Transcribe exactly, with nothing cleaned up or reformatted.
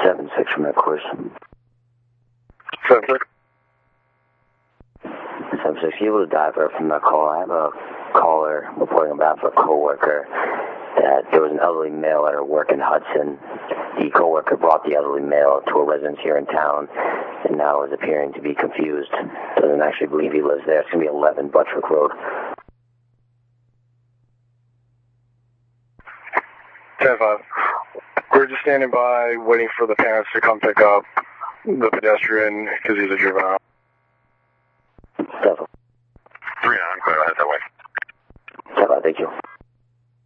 seven six from headquarters. seven six. seven six, you able to divert from that call? I have a caller reporting about for a coworker that there was an elderly male at her work in Hudson. The coworker brought the elderly male to a residence here in town, and now is appearing to be confused. Doesn't actually believe he lives there. It's going to be eleven Buttrick Road. ten five. We're just standing by, waiting for the parents to come pick up the pedestrian because he's a juvenile. Seven. Three nine, go ahead that way. Seven, thank you.